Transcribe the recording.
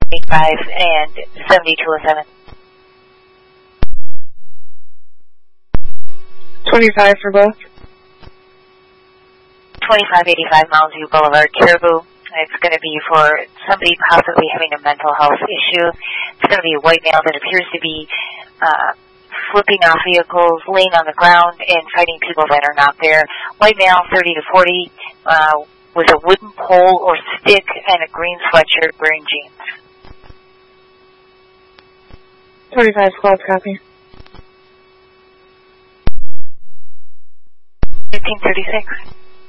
25 and 7207. 25 for both. 2585 Mounds View Boulevard, Caribou. It's going to be for somebody possibly having a mental health issue. It's going to be a white male that appears to be flipping off vehicles, laying on the ground, and fighting people that are not there. White male, 30 to 40, with a wooden pole or stick and a green sweatshirt, wearing jeans. 25 squad copy. 1536.